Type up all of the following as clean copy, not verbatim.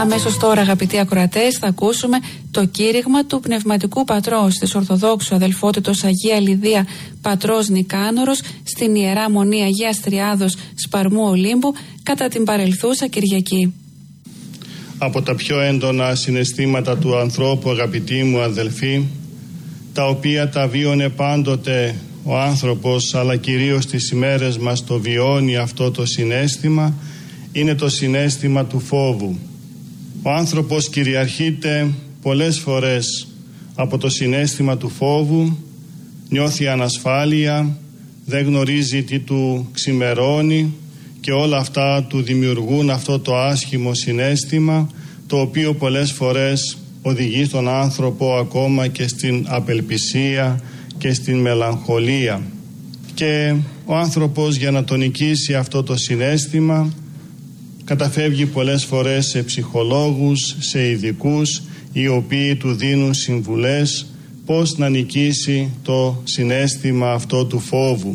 Αμέσως τώρα, αγαπητοί ακροατές, θα ακούσουμε το κήρυγμα του πνευματικού πατρός της Ορθοδόξου Αδελφότητος Αγία Λιδία Πατρός Νικάνωρος στην Ιερά Μονή Αγίας Τριάδος Σπαρμού Ολύμπου κατά την παρελθούσα Κυριακή. Από τα πιο έντονα συναισθήματα του ανθρώπου, αγαπητοί μου αδελφοί, τα οποία τα βίωνε πάντοτε ο άνθρωπος, αλλά κυρίως τις ημέρες μας το βιώνει αυτό το συναίσθημα, είναι το συναίσθημα του φόβου. Ο άνθρωπος κυριαρχείται πολλές φορές από το συναίσθημα του φόβου, νιώθει ανασφάλεια, δεν γνωρίζει τι του ξημερώνει και όλα αυτά του δημιουργούν αυτό το άσχημο συναίσθημα, το οποίο πολλές φορές οδηγεί τον άνθρωπο ακόμα και στην απελπισία και στην μελαγχολία. Και ο άνθρωπος, για να τον νικήσει αυτό το συναίσθημα, καταφεύγει πολλές φορές σε ψυχολόγους, σε ειδικούς, οι οποίοι του δίνουν συμβουλές πώς να νικήσει το συναίσθημα αυτό του φόβου.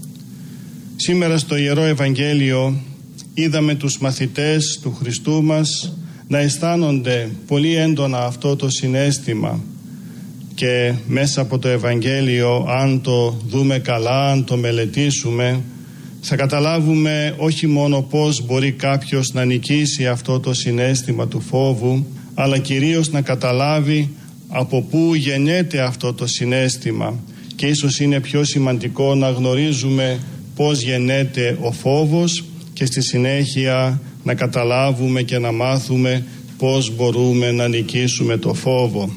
Σήμερα στο Ιερό Ευαγγέλιο είδαμε τους μαθητές του Χριστού μας να αισθάνονται πολύ έντονα αυτό το συναίσθημα, και μέσα από το Ευαγγέλιο, αν το δούμε καλά, αν το μελετήσουμε, θα καταλάβουμε όχι μόνο πώς μπορεί κάποιος να νικήσει αυτό το συναίσθημα του φόβου, αλλά κυρίως να καταλάβει από πού γεννιέται αυτό το συναίσθημα, και ίσως είναι πιο σημαντικό να γνωρίζουμε πώς γεννιέται ο φόβος και στη συνέχεια να καταλάβουμε και να μάθουμε πώς μπορούμε να νικήσουμε το φόβο.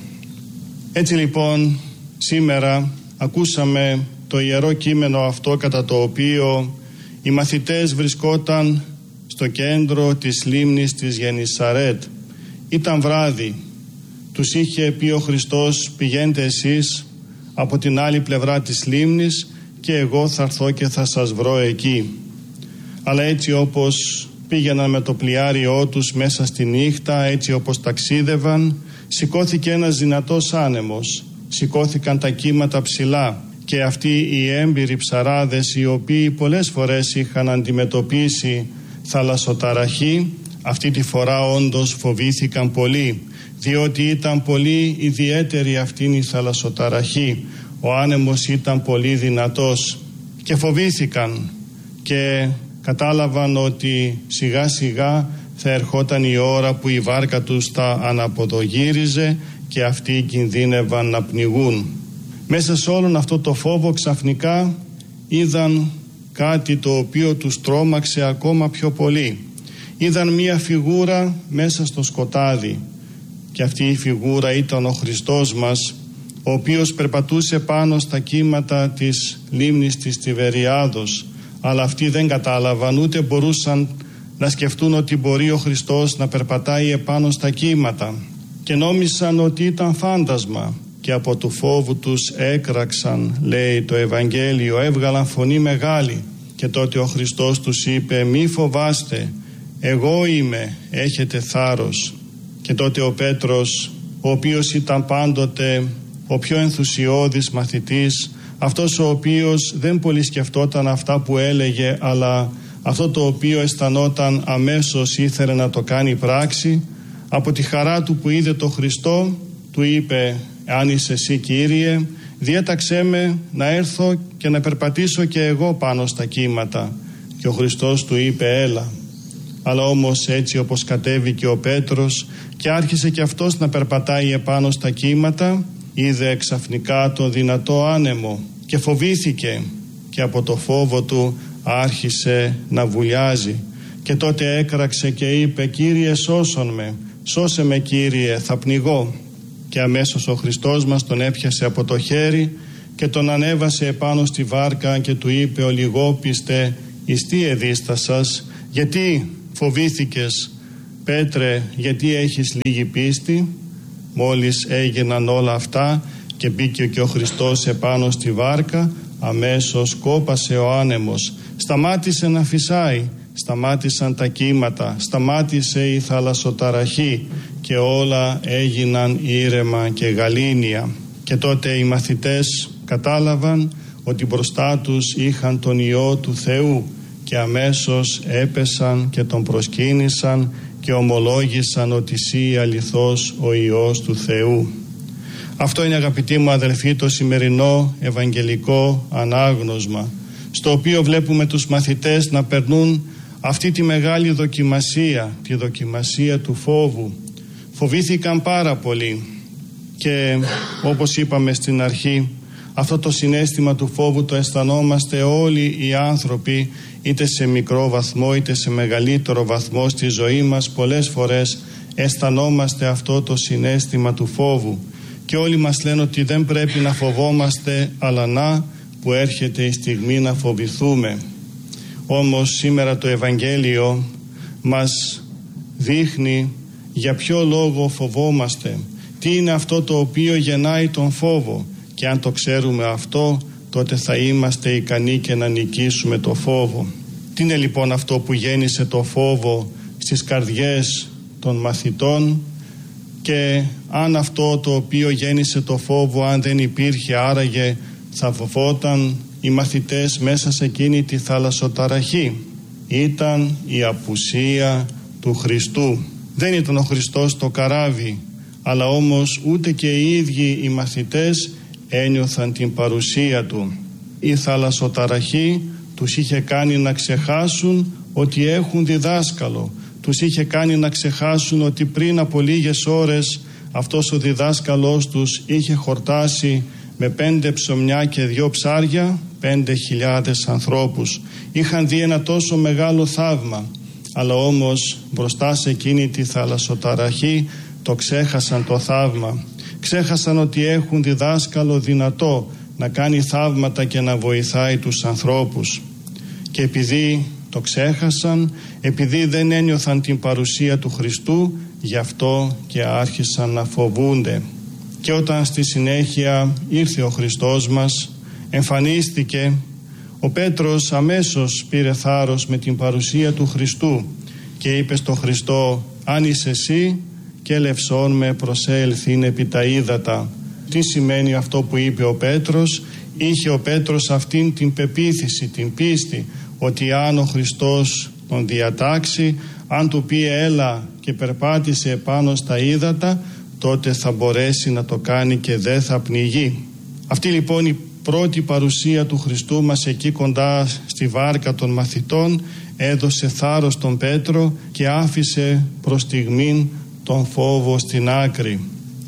Έτσι λοιπόν, σήμερα ακούσαμε το ιερό κείμενο αυτό, κατά το οποίο οι μαθητές βρισκόταν στο κέντρο της λίμνης της Γεννησαρέτ. Ήταν βράδυ. Τους είχε πει ο Χριστός: πηγαίνετε εσείς από την άλλη πλευρά της λίμνης και εγώ θα έρθω και θα σας βρω εκεί. Αλλά έτσι όπως πήγαιναν με το πλοιάριό τους μέσα στη νύχτα, έτσι όπως ταξίδευαν, σηκώθηκε ένας δυνατός άνεμος, σηκώθηκαν τα κύματα ψηλά, και αυτοί οι έμπειροι ψαράδες, οι οποίοι πολλές φορές είχαν αντιμετωπίσει θαλασσοταραχή, αυτή τη φορά όντως φοβήθηκαν πολύ, διότι ήταν πολύ ιδιαίτερη αυτήν η θαλασσοταραχή. Ο άνεμος ήταν πολύ δυνατός και φοβήθηκαν και κατάλαβαν ότι σιγά σιγά θα ερχόταν η ώρα που η βάρκα τους θα αναποδογύριζε και αυτοί κινδύνευαν να πνιγούν. Μέσα σε όλον αυτό το φόβο ξαφνικά είδαν κάτι το οποίο τους τρόμαξε ακόμα πιο πολύ. Είδαν μία φιγούρα μέσα στο σκοτάδι, και αυτή η φιγούρα ήταν ο Χριστός μας, ο οποίος περπατούσε πάνω στα κύματα της λίμνης της Τιβεριάδος. Αλλά αυτοί δεν κατάλαβαν, ούτε μπορούσαν να σκεφτούν ότι μπορεί ο Χριστός να περπατάει επάνω στα κύματα, και νόμισαν ότι ήταν φάντασμα, και από του φόβου τους έκραξαν, λέει το Ευαγγέλιο, έβγαλαν φωνή μεγάλη, και τότε ο Χριστός τους είπε: μη φοβάστε, εγώ είμαι, έχετε θάρρος. Και τότε ο Πέτρος, ο οποίος ήταν πάντοτε ο πιο ενθουσιώδης μαθητής, αυτός ο οποίος δεν πολύ σκεφτόταν αυτά που έλεγε, αλλά αυτό το οποίο αισθανόταν αμέσως ήθελε να το κάνει πράξη, από τη χαρά του που είδε το Χριστό, του είπε: αν είσαι εσύ, Κύριε, διέταξέ με να έρθω και να περπατήσω και εγώ πάνω στα κύματα. Και ο Χριστός του είπε: έλα. Αλλά όμως έτσι όπως κατέβηκε ο Πέτρος και άρχισε και αυτός να περπατάει επάνω στα κύματα, είδε ξαφνικά το δυνατό άνεμο και φοβήθηκε, και από το φόβο του άρχισε να βουλιάζει, και τότε έκραξε και είπε: Κύριε, σώσον με, σώσε με Κύριε, θα πνιγώ. Και αμέσως ο Χριστός μας τον έπιασε από το χέρι και τον ανέβασε επάνω στη βάρκα και του είπε: ο λιγόπιστε, εις τι εδίστασας, γιατί φοβήθηκες, Πέτρε, γιατί έχεις λίγη πίστη? Μόλις έγιναν όλα αυτά και μπήκε και ο Χριστός επάνω στη βάρκα, αμέσως κόπασε ο άνεμος, σταμάτησε να φυσάει, σταμάτησαν τα κύματα, σταμάτησε η θαλασσοταραχή και όλα έγιναν ήρεμα και γαλήνια. Και τότε οι μαθητές κατάλαβαν ότι μπροστά τους είχαν τον Υιό του Θεού και αμέσως έπεσαν και τον προσκύνησαν και ομολόγησαν ότι εσύ αληθώς ο Υιός του Θεού. Αυτό είναι, αγαπητοί μου αδελφοί, το σημερινό ευαγγελικό ανάγνωσμα, στο οποίο βλέπουμε τους μαθητές να περνούν αυτή τη μεγάλη δοκιμασία, τη δοκιμασία του φόβου. Φοβήθηκαν πάρα πολύ και όπως είπαμε στην αρχή, αυτό το συναίσθημα του φόβου το αισθανόμαστε όλοι οι άνθρωποι, είτε σε μικρό βαθμό είτε σε μεγαλύτερο βαθμό στη ζωή μας. Πολλές φορές αισθανόμαστε αυτό το συναίσθημα του φόβου και όλοι μας λένε ότι δεν πρέπει να φοβόμαστε, αλλά να που έρχεται η στιγμή να φοβηθούμε. Όμως σήμερα το Ευαγγέλιο μας δείχνει για ποιο λόγο φοβόμαστε, τι είναι αυτό το οποίο γεννάει τον φόβο, και αν το ξέρουμε αυτό, τότε θα είμαστε ικανοί και να νικήσουμε το φόβο. Τι είναι λοιπόν αυτό που γέννησε το φόβο στις καρδιές των μαθητών, και αν αυτό το οποίο γέννησε το φόβο, αν δεν υπήρχε, άραγε θα φοβόταν οι μαθητές μέσα σε εκείνη τη θαλασσοταραχή? Ήταν η απουσία του Χριστού. Δεν ήταν ο Χριστός στο καράβι, αλλά όμως ούτε και οι ίδιοι οι μαθητές ένιωθαν την παρουσία του. Η θαλασσοταραχή τους είχε κάνει να ξεχάσουν ότι έχουν διδάσκαλο. Τους είχε κάνει να ξεχάσουν ότι πριν από λίγες ώρες αυτός ο διδάσκαλός τους είχε χορτάσει με 5 ψωμιά και 2 ψάρια 5.000 ανθρώπους. Είχαν δει ένα τόσο μεγάλο θαύμα, αλλά όμως μπροστά σε εκείνη τη θαλασσοταραχή το ξέχασαν το θαύμα. Ξέχασαν ότι έχουν διδάσκαλο δυνατό να κάνει θαύματα και να βοηθάει τους ανθρώπους. Και επειδή το ξέχασαν, επειδή δεν ένιωθαν την παρουσία του Χριστού, γι' αυτό και άρχισαν να φοβούνται. Και όταν στη συνέχεια ήρθε ο Χριστός μας, εμφανίστηκε, ο Πέτρος αμέσως πήρε θάρρος με την παρουσία του Χριστού και είπε στο Χριστό: αν είσαι εσύ, και ελευσόν με προσέλθειν επί τα ύδατα. Τι σημαίνει αυτό που είπε ο Πέτρος? Είχε ο Πέτρος αυτήν την πεποίθηση, την πίστη, ότι αν ο Χριστός τον διατάξει, αν του πει έλα και περπάτησε επάνω στα ύδατα, τότε θα μπορέσει να το κάνει και δεν θα πνιγεί. Αυτή λοιπόν η πρώτη παρουσία του Χριστού μας εκεί κοντά στη βάρκα των μαθητών έδωσε θάρρος στον Πέτρο και άφησε προς στιγμήν τον φόβο στην άκρη.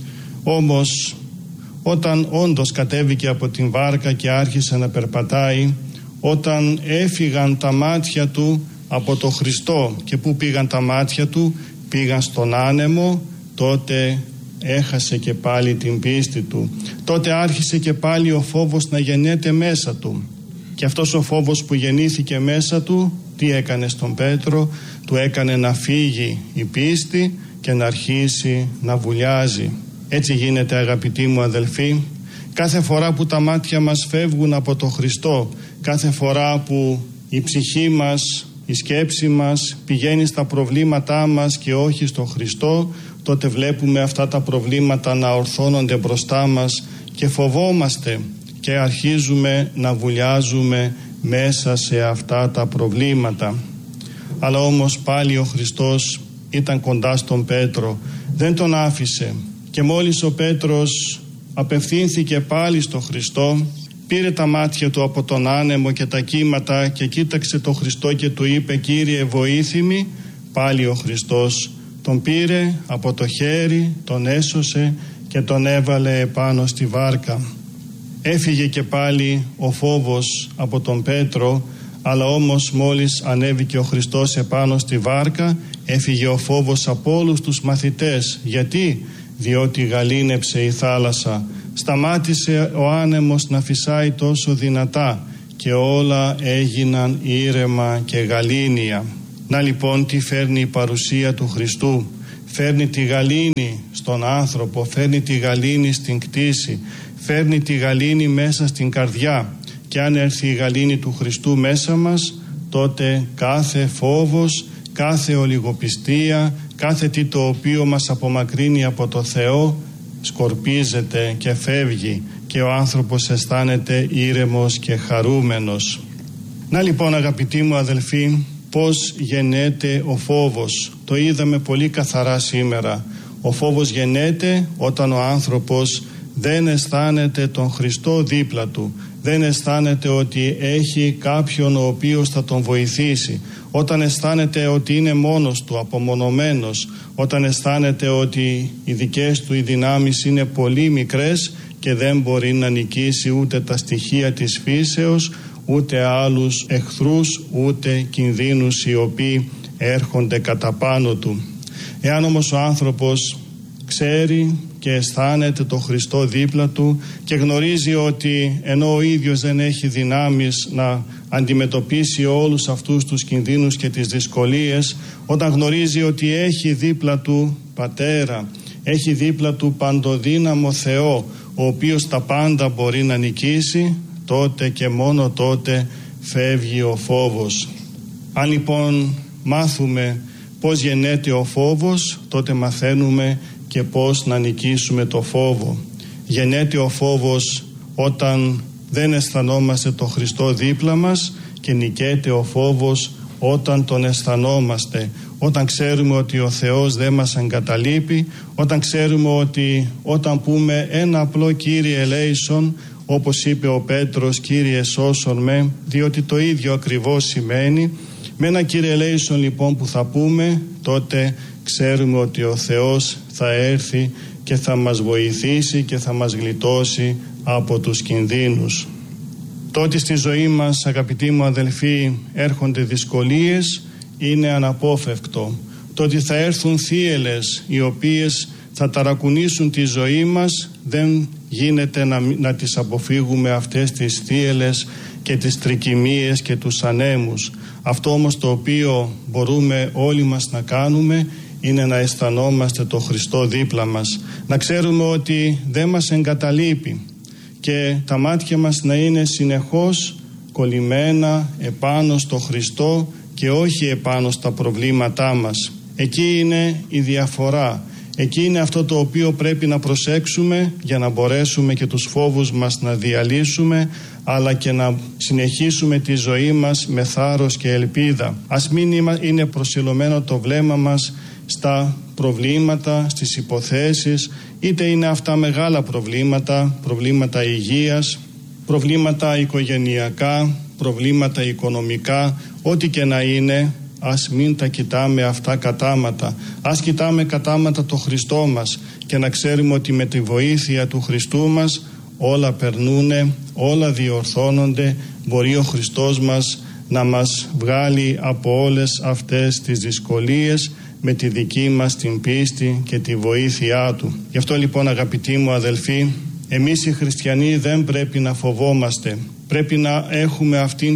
Όμως όταν όντως κατέβηκε από την βάρκα και άρχισε να περπατάει, όταν έφυγαν τα μάτια του από το Χριστό, και πού πήγαν τα μάτια του? Πήγαν στον άνεμο, τότε έχασε και πάλι την πίστη του. Τότε άρχισε και πάλι ο φόβος να γεννιέται μέσα του. Και αυτός ο φόβος που γεννήθηκε μέσα του, τι έκανε στον Πέτρο? Του έκανε να φύγει η πίστη και να αρχίσει να βουλιάζει. Έτσι γίνεται, αγαπητοί μου αδελφοί, κάθε φορά που τα μάτια μας φεύγουν από το Χριστό, κάθε φορά που η ψυχή μας, η σκέψη μας πηγαίνει στα προβλήματά μας και όχι στο Χριστό, τότε βλέπουμε αυτά τα προβλήματα να ορθώνονται μπροστά μας και φοβόμαστε και αρχίζουμε να βουλιάζουμε μέσα σε αυτά τα προβλήματα. Αλλά όμως πάλι ο Χριστός ήταν κοντά στον Πέτρο, δεν τον άφησε, και μόλις ο Πέτρος απευθύνθηκε πάλι στο Χριστό, πήρε τα μάτια του από τον άνεμο και τα κύματα και κοίταξε τον Χριστό και του είπε: Κύριε, βοήθημη. Πάλι ο Χριστός τον πήρε από το χέρι, τον έσωσε και τον έβαλε επάνω στη βάρκα. Έφυγε και πάλι ο φόβος από τον Πέτρο, αλλά όμως μόλις ανέβηκε ο Χριστός επάνω στη βάρκα, έφυγε ο φόβος από όλους τους μαθητές. Γιατί? Διότι γαλήνεψε η θάλασσα, σταμάτησε ο άνεμος να φυσάει τόσο δυνατά και όλα έγιναν ήρεμα και γαλήνια. Να λοιπόν τι φέρνει η παρουσία του Χριστού? Φέρνει τη γαλήνη στον άνθρωπο, φέρνει τη γαλήνη στην κτήση, φέρνει τη γαλήνη μέσα στην καρδιά. Και αν έρθει η γαλήνη του Χριστού μέσα μας, τότε κάθε φόβος, κάθε ολιγοπιστία, κάθε τι το οποίο μας απομακρύνει από το Θεό σκορπίζεται και φεύγει και ο άνθρωπος αισθάνεται ήρεμος και χαρούμενος. Να λοιπόν, αγαπητοί μου αδελφοί, πώς γεννέται ο φόβος. Το είδαμε πολύ καθαρά σήμερα. Ο φόβος γεννέται όταν ο άνθρωπος δεν αισθάνεται τον Χριστό δίπλα του, δεν αισθάνεται ότι έχει κάποιον ο οποίος θα τον βοηθήσει, όταν αισθάνεται ότι είναι μόνος του, απομονωμένος, όταν αισθάνεται ότι οι δικές του οι δυνάμεις είναι πολύ μικρές και δεν μπορεί να νικήσει ούτε τα στοιχεία της φύσεως, ούτε άλλους εχθρούς, ούτε κινδύνους οι οποίοι έρχονται κατά πάνω του. Εάν όμως ο άνθρωπος ξέρει και αισθάνεται το Χριστό δίπλα του και γνωρίζει ότι ενώ ο ίδιος δεν έχει δυνάμεις να αντιμετωπίσει όλους αυτούς τους κινδύνους και τις δυσκολίες, όταν γνωρίζει ότι έχει δίπλα του Πατέρα, έχει δίπλα του παντοδύναμο Θεό, ο οποίος τα πάντα μπορεί να νικήσει, τότε και μόνο τότε φεύγει ο φόβος. Αν λοιπόν μάθουμε πώς γεννέται ο φόβος, τότε μαθαίνουμε και πώς να νικήσουμε το φόβο. Γεννέται ο φόβος όταν δεν αισθανόμαστε το Χριστό δίπλα μας και νικέται ο φόβος όταν τον αισθανόμαστε, όταν ξέρουμε ότι ο Θεός δεν μας εγκαταλείπει, όταν ξέρουμε ότι όταν πούμε ένα απλό Κύριε ελέησον, όπως είπε ο Πέτρος, Κύριε σώσον με, διότι το ίδιο ακριβώς σημαίνει. Με ένα Κύριε ελέησον λοιπόν που θα πούμε, τότε ξέρουμε ότι ο Θεός θα έρθει και θα μας βοηθήσει και θα μας γλιτώσει από τους κινδύνους. Τότε στη ζωή μας, αγαπητοί μου αδελφοί, έρχονται δυσκολίες, είναι αναπόφευκτο. Το ότι θα έρθουν θύελλες οι οποίες θα ταρακουνήσουν τη ζωή μας, δεν γίνεται να τις αποφύγουμε αυτές τις θύελλες και τις τρικυμίες και τους ανέμους. Αυτό όμως το οποίο μπορούμε όλοι μας να κάνουμε είναι να αισθανόμαστε το Χριστό δίπλα μας, να ξέρουμε ότι δεν μας εγκαταλείπει και τα μάτια μας να είναι συνεχώς κολλημένα επάνω στο Χριστό και όχι επάνω στα προβλήματά μας. Εκεί είναι η διαφορά. Εκεί είναι αυτό το οποίο πρέπει να προσέξουμε για να μπορέσουμε και τους φόβους μας να διαλύσουμε, αλλά και να συνεχίσουμε τη ζωή μας με θάρρος και ελπίδα. Ας μην είναι προσιλωμένο το βλέμμα μας στα προβλήματα, στις υποθέσεις, είτε είναι αυτά μεγάλα προβλήματα, προβλήματα υγείας, προβλήματα οικογενειακά, προβλήματα οικονομικά, ό,τι και να είναι. Ας μην τα κοιτάμε αυτά κατάματα. Ας κοιτάμε κατάματα το Χριστό μας και να ξέρουμε ότι με τη βοήθεια του Χριστού μας όλα περνούνε, όλα διορθώνονται. Μπορεί ο Χριστός μας να μας βγάλει από όλες αυτές τις δυσκολίες με τη δική μας την πίστη και τη βοήθειά Του. Γι' αυτό λοιπόν, αγαπητοί μου αδελφοί, εμείς οι χριστιανοί δεν πρέπει να φοβόμαστε. Πρέπει να έχουμε αυτή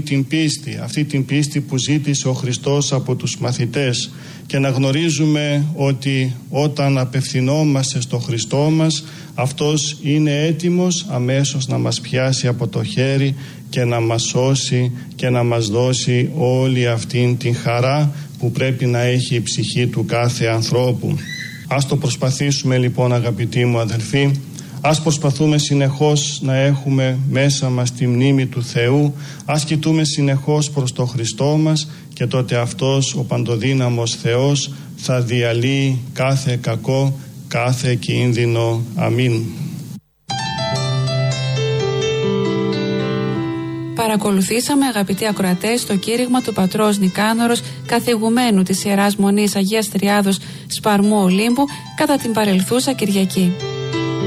την πίστη που ζήτησε ο Χριστός από τους μαθητές και να γνωρίζουμε ότι όταν απευθυνόμαστε στο Χριστό μας, Αυτός είναι έτοιμος αμέσως να μας πιάσει από το χέρι και να μας σώσει και να μας δώσει όλη αυτήν την χαρά που πρέπει να έχει η ψυχή του κάθε ανθρώπου. Ας το προσπαθήσουμε λοιπόν, αγαπητοί μου αδελφοί. Ας προσπαθούμε συνεχώς να έχουμε μέσα μας τη μνήμη του Θεού. Ας κοιτούμε συνεχώς προς το Χριστό μας και τότε αυτός ο παντοδύναμος Θεός θα διαλύει κάθε κακό, κάθε κίνδυνο. Αμήν. Παρακολουθήσαμε, αγαπητοί ακροατές, το κήρυγμα του πατρός Νικάνωρος, καθηγουμένου της Ιεράς Μονής Αγίας Τριάδος Σπαρμού Ολύμπου, κατά την παρελθούσα Κυριακή.